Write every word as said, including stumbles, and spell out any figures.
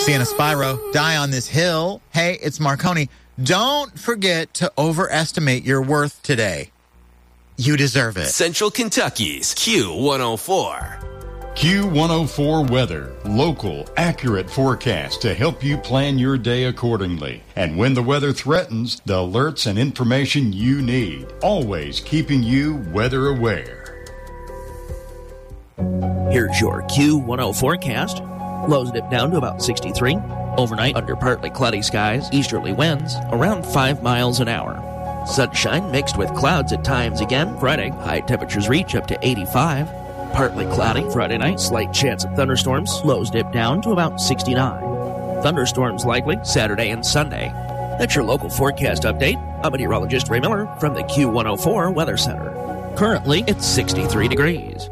Sienna Spyro, Die on This Hill. Hey, it's Marconi. Don't forget to overestimate your worth today. You deserve it. Central Kentucky's Q one oh four. Q one oh four weather. Local, accurate forecast to help you plan your day accordingly. And when the weather threatens, the alerts and information you need. Always keeping you weather aware. Here's your Q one oh forecast. Lows dip down to about sixty-three. Overnight, under partly cloudy skies, easterly winds, around five miles an hour. Sunshine mixed with clouds at times again. Friday, high temperatures reach up to eighty-five. Partly cloudy. Friday night, slight chance of thunderstorms. Lows dip down to about sixty-nine. Thunderstorms likely Saturday and Sunday. That's your local forecast update. I'm meteorologist Ray Miller from the Q one oh four Weather Center. Currently, it's sixty-three degrees.